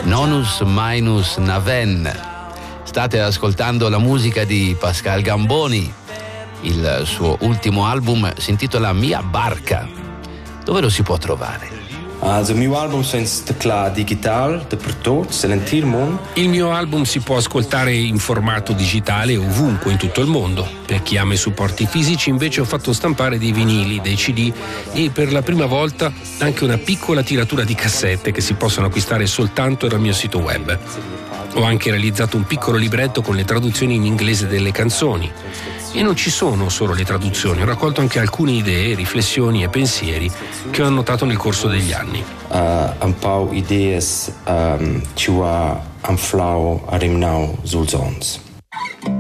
Nonus Minus Naven. State ascoltando la musica di Pascal Gamboni. Il suo ultimo album si intitola Mia Barca. Dove lo si può trovare? Also, il mio album è digital, per tutti, nell'intero mondo. Il mio album si può ascoltare in formato digitale ovunque in tutto il mondo. Per chi ama i supporti fisici invece ho fatto stampare dei vinili, dei CD e per la prima volta anche una piccola tiratura di cassette che si possono acquistare soltanto dal mio sito web. Ho anche realizzato un piccolo libretto con le traduzioni in inglese delle canzoni. E non ci sono solo le traduzioni, ho raccolto anche alcune idee, riflessioni e pensieri che ho annotato nel corso degli anni. Un po' idee ci va un flow a rimnau sul sons.